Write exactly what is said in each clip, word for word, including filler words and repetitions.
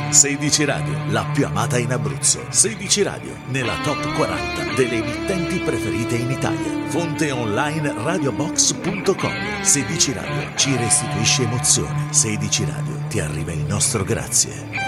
sedici Radio, la più amata in Abruzzo. sedici Radio, nella top quaranta delle emittenti preferite in Italia. Fonte online radiobox punto com. sedici Radio ci restituisce emozione. sedici Radio, ti arriva il nostro grazie.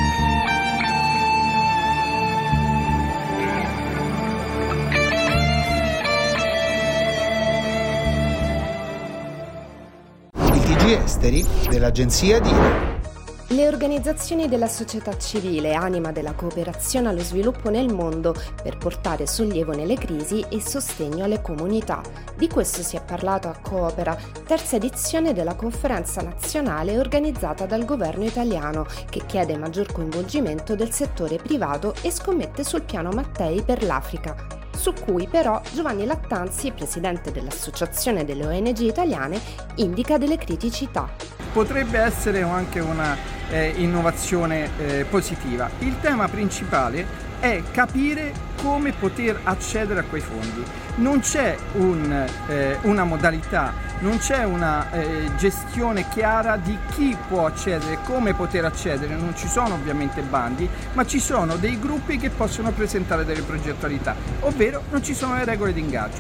Esteri dell'agenzia di Le organizzazioni della società civile, anima della cooperazione allo sviluppo nel mondo per portare sollievo nelle crisi e sostegno alle comunità. Di questo si è parlato a Coopera, terza edizione della conferenza nazionale organizzata dal governo italiano, che chiede maggior coinvolgimento del settore privato e scommette sul piano Mattei per l'Africa, su cui però Giovanni Lattanzi, presidente dell'Associazione delle O N G italiane, indica delle criticità. Potrebbe essere anche una eh, innovazione eh, positiva. Il tema principale è capire come poter accedere a quei fondi. Non c'è un, eh, una modalità, non c'è una eh, gestione chiara di chi può accedere, come poter accedere. Non ci sono ovviamente bandi, ma ci sono dei gruppi che possono presentare delle progettualità, ovvero non ci sono le regole di ingaggio.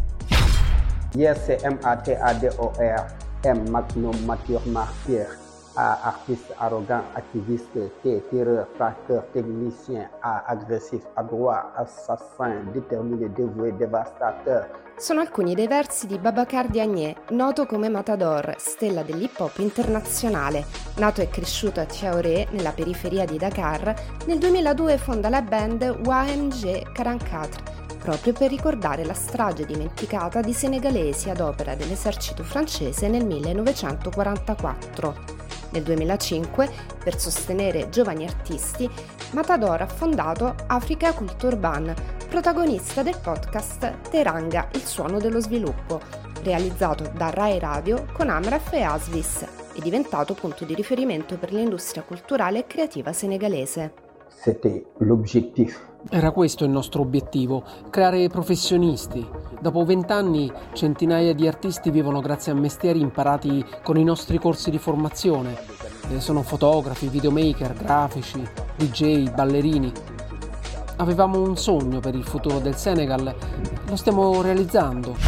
Yes, M A T A D O R, M magnum mature martyr, A artiste arrogant, activiste, T tireur, tracteur, technicien, A agressif, adroit, assassin, déterminé, dévoué, dévastateur. Sono alcuni dei versi di Babacar Diagne, noto come Matador, stella dell'hip hop internazionale. Nato e cresciuto a Thiaroye, nella periferia di Dakar, nel duemiladue fonda la band O M G quarantaquattro, proprio per ricordare la strage dimenticata di senegalesi ad opera dell'esercito francese nel millenovecentoquarantaquattro. Nel duemilacinque, per sostenere giovani artisti, Matador ha fondato Africa Culture Ban, protagonista del podcast Teranga, il suono dello sviluppo, realizzato da Rai Radio con Amref e Asvis, e diventato punto di riferimento per l'industria culturale e creativa senegalese. C'était l'objectif. Era questo il nostro obiettivo, creare professionisti. Dopo vent'anni centinaia di artisti vivono grazie a mestieri imparati con i nostri corsi di formazione. Eh, sono fotografi, videomaker, grafici, D J, ballerini. Avevamo un sogno per il futuro del Senegal, lo stiamo realizzando.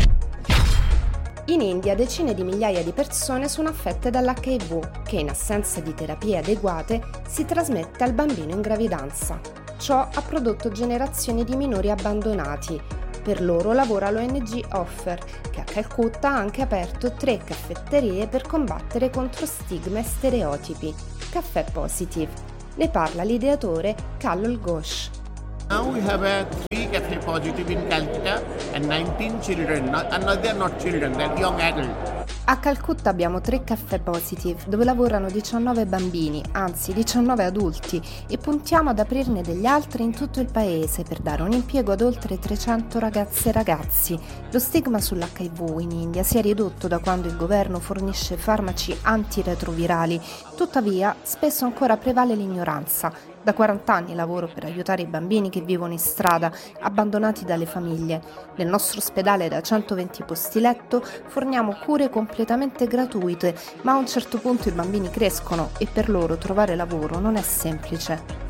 In India decine di migliaia di persone sono affette dall'H I V, che in assenza di terapie adeguate si trasmette al bambino in gravidanza. Ciò ha prodotto generazioni di minori abbandonati. Per loro lavora l'O N G Offer, che a Calcutta ha anche aperto tre caffetterie per combattere contro stigma e stereotipi. Caffè Positive. Ne parla l'ideatore Kallol Ghosh. Now we have a three cafe positive in Calcutta and nineteen children, not, and they are not children, they are young adults. A Calcutta abbiamo tre caffè Positive dove lavorano diciannove bambini, anzi diciannove adulti, e puntiamo ad aprirne degli altri in tutto il paese per dare un impiego ad oltre trecento ragazze e ragazzi. Lo stigma sull'H I V in India si è ridotto da quando il governo fornisce farmaci antiretrovirali, tuttavia spesso ancora prevale l'ignoranza. Da quaranta anni lavoro per aiutare i bambini che vivono in strada, abbandonati dalle famiglie. Nel nostro ospedale da centoventi posti letto forniamo cure completamente gratuite, ma a un certo punto i bambini crescono e per loro trovare lavoro non è semplice.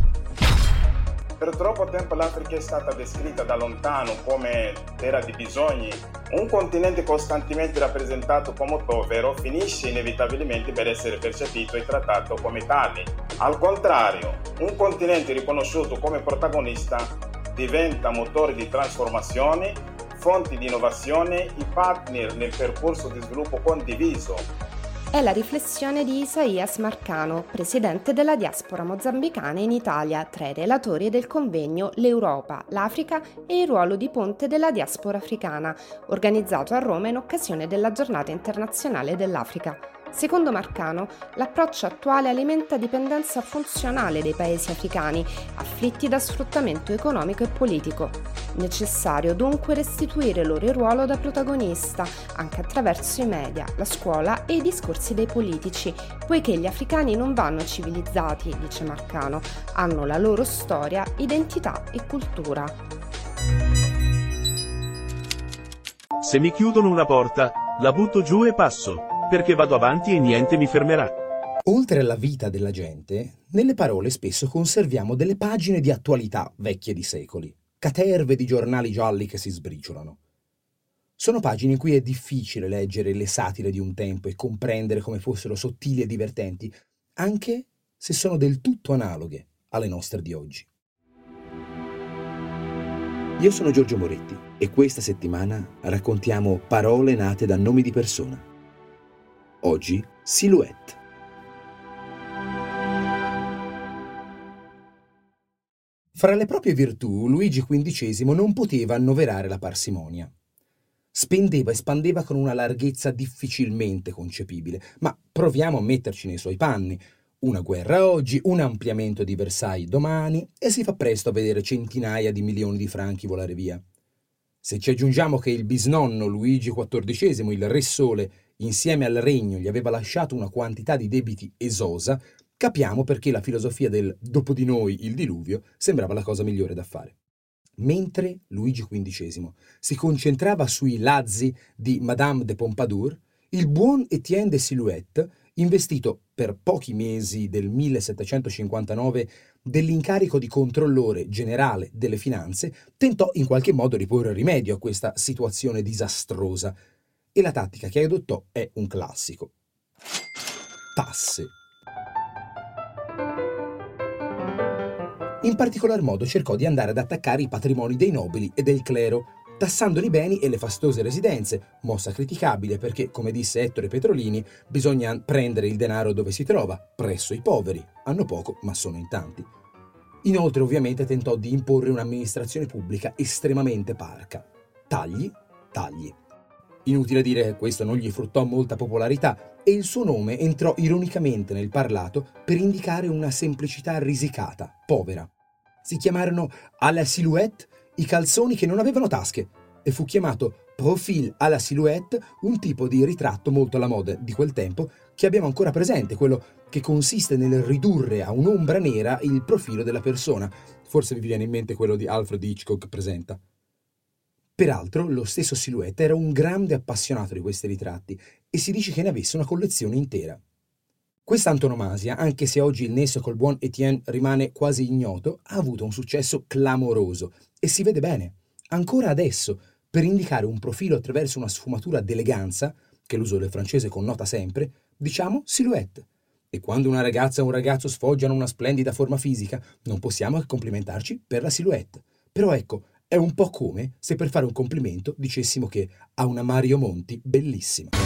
Per troppo tempo l'Africa è stata descritta da lontano come terra di bisogni. Un continente costantemente rappresentato come povero finisce inevitabilmente per essere percepito e trattato come tale. Al contrario, un continente riconosciuto come protagonista diventa motore di trasformazione, fonte di innovazione e partner nel percorso di sviluppo condiviso. È la riflessione di Isaías Marcano, presidente della diaspora mozambicana in Italia, tra i relatori del convegno L'Europa, l'Africa e il ruolo di ponte della diaspora africana, organizzato a Roma in occasione della Giornata internazionale dell'Africa. Secondo Marcano, l'approccio attuale alimenta dipendenza funzionale dei paesi africani, afflitti da sfruttamento economico e politico. Necessario dunque restituire loro il ruolo da protagonista, anche attraverso i media, la scuola e i discorsi dei politici, poiché gli africani non vanno civilizzati, dice Marcano, hanno la loro storia, identità e cultura. Se mi chiudono una porta, la butto giù e passo, perché vado avanti e niente mi fermerà. Oltre alla vita della gente, nelle parole spesso conserviamo delle pagine di attualità vecchie di secoli, caterve di giornali gialli che si sbriciolano. Sono pagine in cui è difficile leggere le satire di un tempo e comprendere come fossero sottili e divertenti, anche se sono del tutto analoghe alle nostre di oggi. Io sono Giorgio Moretti e questa settimana raccontiamo parole nate da nomi di persona. Oggi, silhouette. Fra le proprie virtù, Luigi quindicesimo non poteva annoverare la parsimonia. Spendeva e spandeva con una larghezza difficilmente concepibile, ma proviamo a metterci nei suoi panni. Una guerra oggi, un ampliamento di Versailles domani e si fa presto a vedere centinaia di milioni di franchi volare via. Se ci aggiungiamo che il bisnonno Luigi quattordicesimo, il Re Sole, insieme al regno gli aveva lasciato una quantità di debiti esosa, capiamo perché la filosofia del dopo di noi il diluvio sembrava la cosa migliore da fare. Mentre Luigi quindicesimo si concentrava sui lazzi di Madame de Pompadour, il buon Étienne de Silhouette, investito per pochi mesi del millesettecentocinquantanove dell'incarico di controllore generale delle finanze, tentò in qualche modo di porre rimedio a questa situazione disastrosa e la tattica che adottò è un classico. Tasse. In particolar modo cercò di andare ad attaccare i patrimoni dei nobili e del clero, tassandoli i beni e le fastose residenze, mossa criticabile perché, come disse Ettore Petrolini, bisogna prendere il denaro dove si trova, presso i poveri. Hanno poco, ma sono in tanti. Inoltre, ovviamente, tentò di imporre un'amministrazione pubblica estremamente parca. Tagli, tagli. Inutile dire che questo non gli fruttò molta popolarità e il suo nome entrò ironicamente nel parlato per indicare una semplicità risicata, povera. Si chiamarono à la silhouette i calzoni che non avevano tasche e fu chiamato profil à la silhouette un tipo di ritratto molto alla moda di quel tempo che abbiamo ancora presente, quello che consiste nel ridurre a un'ombra nera il profilo della persona. Forse vi viene in mente quello di Alfred Hitchcock presenta. Peraltro, lo stesso Silhouette era un grande appassionato di questi ritratti e si dice che ne avesse una collezione intera. Questa antonomasia, anche se oggi il nesso col buon Étienne rimane quasi ignoto, ha avuto un successo clamoroso e si vede bene, ancora adesso, per indicare un profilo attraverso una sfumatura d'eleganza, che l'uso del francese connota sempre, diciamo Silhouette. E quando una ragazza o un ragazzo sfoggiano una splendida forma fisica, non possiamo che complimentarci per la Silhouette. Però ecco, è un po' come se per fare un complimento dicessimo che ha una Mario Monti bellissima.